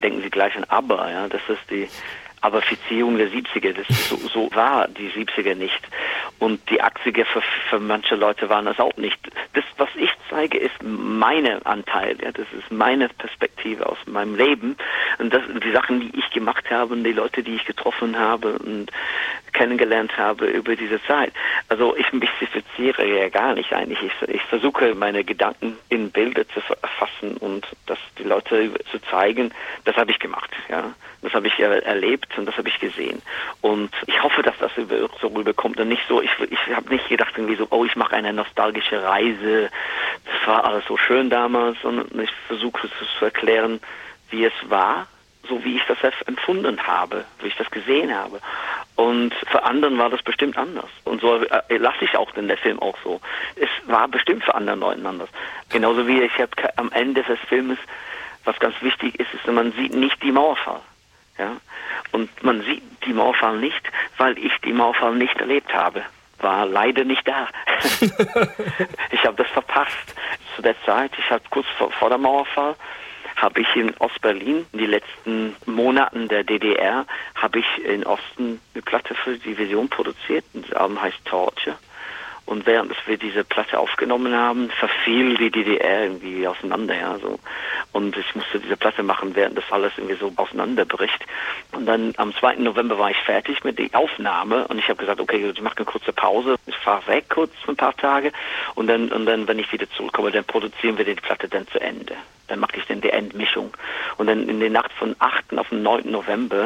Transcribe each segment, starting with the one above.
denken Sie gleich an ABBA, ja, das ist die Aberfizierung der 70er, so war die 70er nicht. Und die 80er für manche Leute waren das auch nicht. Das, was ich zeige, ist mein Anteil, ja, das ist meine Perspektive aus meinem Leben. Und das die Sachen, die ich gemacht habe und die Leute, die ich getroffen habe und kennengelernt habe über diese Zeit. Also ich mystifiziere ja gar nicht eigentlich. Ich versuche, meine Gedanken in Bilder zu erfassen und das die Leute zu zeigen. Das habe ich gemacht, ja. Das habe ich erlebt und das habe ich gesehen. Und ich hoffe, dass das so rüberkommt und nicht so, ich habe nicht gedacht irgendwie so, oh, ich mache eine nostalgische Reise, das war alles so schön damals, sondern ich versuche es zu erklären, wie es war, so wie ich das empfunden habe, wie ich das gesehen habe. Und für anderen war das bestimmt anders. Und so lasse ich auch den Film auch so. Es war bestimmt für andere Leute anders. Genauso wie ich habe am Ende des Filmes, was ganz wichtig ist, ist, man sieht nicht die Mauerfall. Ja? Und man sieht die Mauerfall nicht, weil ich die Mauerfall nicht erlebt habe. War leider nicht da. Ich habe das verpasst. Zu der Zeit, ich hatte kurz vor der Mauerfall, habe ich in Ostberlin, in den letzten Monaten der DDR, habe ich in Osten eine Platte für die Vision produziert. Das Album heißt Torture. Und während wir diese Platte aufgenommen haben, verfiel die DDR irgendwie auseinander, ja, so. Und ich musste diese Platte machen, während das alles irgendwie so auseinanderbricht. Und dann am 2. November war ich fertig mit der Aufnahme und ich habe gesagt, okay, ich mache eine kurze Pause, ich fahre weg kurz ein paar Tage und dann, wenn ich wieder zurückkomme, dann produzieren wir die Platte dann zu Ende. Dann mache ich dann die Endmischung. Und dann in der Nacht von 8. auf den 9. November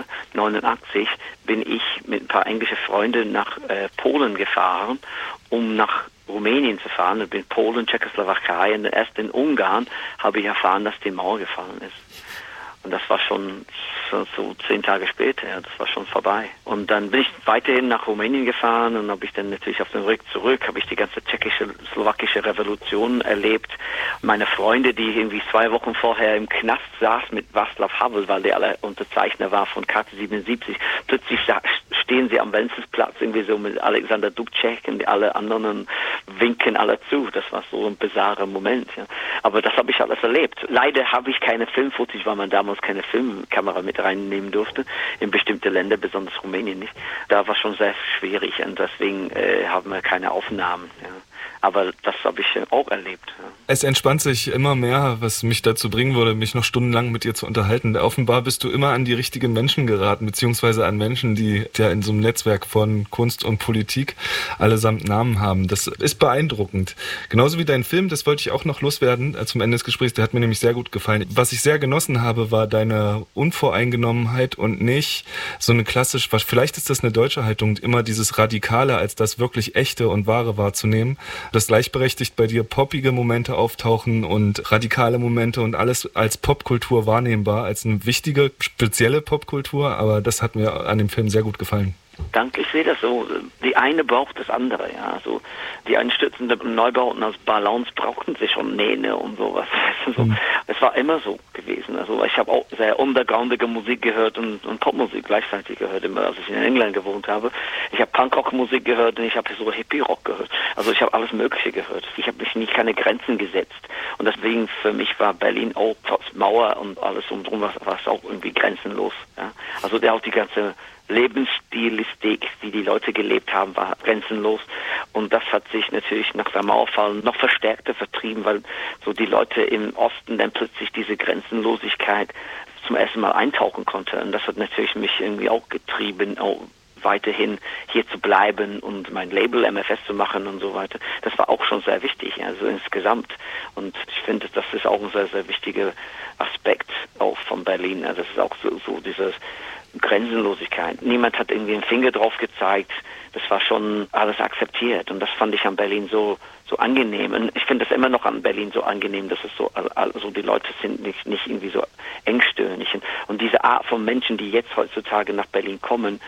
89 bin ich mit ein paar englischen Freunden nach Polen gefahren, um nach Rumänien zu fahren. Ich bin Polen, Tschechoslowakei und erst in Ungarn habe ich erfahren, dass die Mauer gefallen ist. Und das war schon so 10 Tage später, ja, das war schon vorbei. Und dann bin ich weiterhin nach Rumänien gefahren und habe ich dann natürlich auf dem Weg zurück, habe ich die ganze tschechisch-slowakische Revolution erlebt. Meine Freunde, die irgendwie 2 Wochen vorher im Knast saßen mit Václav Havel, weil der alle Unterzeichner war von Karte 77, plötzlich stehen sie am Wenzelsplatz irgendwie so mit Alexander Dubček und alle anderen winken alle zu. Das war so ein bizarrer Moment. Ja. Aber das habe ich alles erlebt. Leider habe ich keine Filmfootage, weil man damals keine Filmkamera mit reinnehmen durfte, in bestimmte Länder, besonders Rumänien nicht. Da war schon sehr schwierig und deswegen haben wir keine Aufnahmen. Ja. Aber das habe ich auch erlebt. Ja. Es entspannt sich immer mehr, was mich dazu bringen würde, mich noch stundenlang mit dir zu unterhalten. Offenbar bist du immer an die richtigen Menschen geraten, beziehungsweise an Menschen, die ja in so einem Netzwerk von Kunst und Politik allesamt Namen haben. Das ist beeindruckend. Genauso wie dein Film, das wollte ich auch noch loswerden zum Ende des Gesprächs. Der hat mir nämlich sehr gut gefallen. Was ich sehr genossen habe, war deine Unvoreingenommenheit und nicht so eine klassisch, vielleicht ist das eine deutsche Haltung, immer dieses Radikale als das wirklich Echte und Wahre wahrzunehmen. Dass gleichberechtigt bei dir poppige Momente auftauchen und radikale Momente und alles als Popkultur wahrnehmbar, als eine wichtige, spezielle Popkultur, aber das hat mir an dem Film sehr gut gefallen. Danke, ich sehe das so. Die eine braucht das andere, ja. Also die einstürzenden Neubauten aus Balance brauchten sie schon Nähne und sowas. Also, es war immer so gewesen. Also ich habe auch sehr undergroundige Musik gehört und Popmusik gleichzeitig gehört, immer als ich in England gewohnt habe. Ich habe Punkrock-Musik gehört und ich habe so Hippie-Rock gehört. Also ich habe alles Mögliche gehört. Ich habe mich nicht keine Grenzen gesetzt. Und deswegen für mich war Berlin auch trotz Mauer und alles umdrum war es auch irgendwie grenzenlos. Ja. Also auch die ganze Lebensstilistik, wie die Leute gelebt haben, war grenzenlos. Und das hat sich natürlich nach der Mauerfall noch verstärkter vertrieben, weil so die Leute im Osten dann plötzlich diese Grenzenlosigkeit zum ersten Mal eintauchen konnte. Und das hat natürlich mich irgendwie auch getrieben, auch weiterhin hier zu bleiben und mein Label MFS zu machen und so weiter. Das war auch schon sehr wichtig, also insgesamt. Und ich finde, das ist auch ein sehr, sehr wichtiger Aspekt auch von Berlin. Also das ist auch so dieses Grenzenlosigkeit. Niemand hat irgendwie einen Finger drauf gezeigt. Das war schon alles akzeptiert. Und das fand ich an Berlin so angenehm. Und ich finde das immer noch an Berlin so angenehm, dass es also die Leute sind nicht irgendwie so engstirnig. Und diese Art von Menschen, die jetzt heutzutage nach Berlin kommen,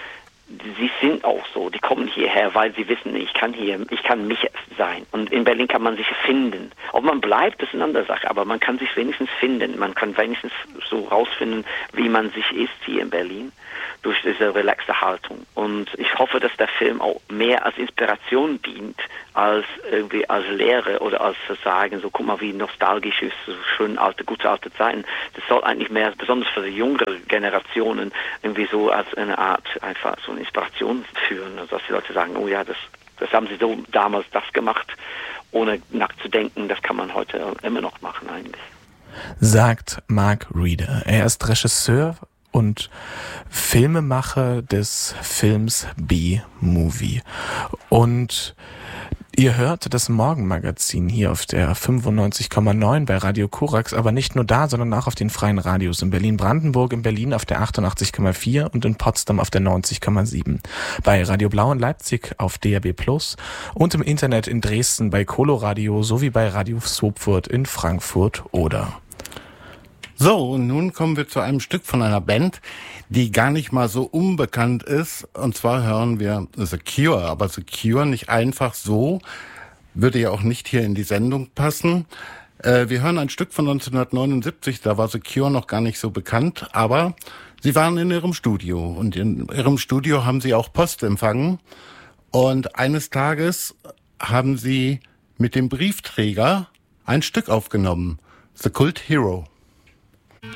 sie sind auch so, die kommen hierher, weil sie wissen, ich kann mich sein. Und in Berlin kann man sich finden. Ob man bleibt, ist eine andere Sache, aber man kann sich wenigstens finden. Man kann wenigstens so rausfinden, wie man sich ist hier in Berlin, durch diese relaxte Haltung. Und ich hoffe, dass der Film auch mehr als Inspiration dient, als irgendwie als Lehre oder als zu sagen, so guck mal, wie nostalgisch ist so schön gute alte Zeiten. Das soll eigentlich mehr, besonders für die jüngere Generationen, irgendwie so als eine Art einfach so eine Inspiration führen, also dass die Leute sagen, oh ja, das haben sie so damals das gemacht, ohne nachzudenken, das kann man heute immer noch machen eigentlich. Sagt Mark Reeder. Er ist Regisseur und Filmemacher des Films B-Movie. Und ihr hört das Morgenmagazin hier auf der 95,9 bei Radio Korax, aber nicht nur da, sondern auch auf den freien Radios in Berlin-Brandenburg, in Berlin auf der 88,4 und in Potsdam auf der 90,7. Bei Radio Blau in Leipzig auf DAB+ und im Internet in Dresden bei Coloradio sowie bei Radio Sopwort in Frankfurt oder. So, und nun kommen wir zu einem Stück von einer Band, die gar nicht mal so unbekannt ist. Und zwar hören wir The Cure. Aber The Cure nicht einfach so, würde ja auch nicht hier in die Sendung passen. Wir hören ein Stück von 1979, da war The Cure noch gar nicht so bekannt. Aber sie waren in ihrem Studio. Und in ihrem Studio haben sie auch Post empfangen. Und eines Tages haben sie mit dem Briefträger ein Stück aufgenommen. The Cult Hero.